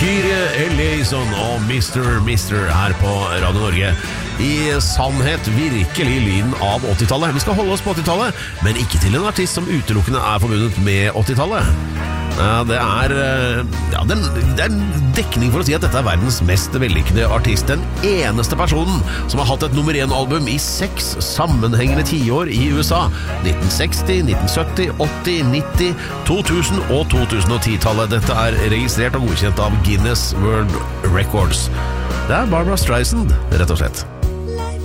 Kyrie Eleison og Mr. her på Radio Norge. I sannhet virkelig lyden av 80-tallet. Vi skal holde oss på 80-tallet, men ikke til en artist som utelukkende er forbundet med 80-tallet. Det er en dekning for å si at dette er verdens mest vellykkede artist. Den eneste personen som har hatt et nummer 1-album i 6 sammenhengende tiår i USA. 1960, 1970, 80, 90, 2000 og 2010-tallet. Dette er registrert og godkjent av Guinness World Records. Det er Barbra Streisand, rett og slett.